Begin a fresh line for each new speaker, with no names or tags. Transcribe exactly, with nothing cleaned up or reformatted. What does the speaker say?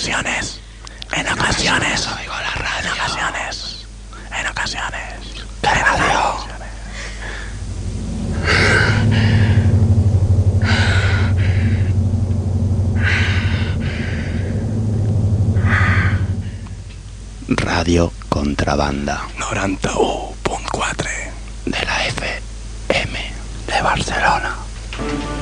ocasiones, en ocasiones oigo la radio. En ocasiones, en ocasiones. ¿Qué radio?
Radio Contrabanda
noranta-u punt quatre
de la F M de Barcelona.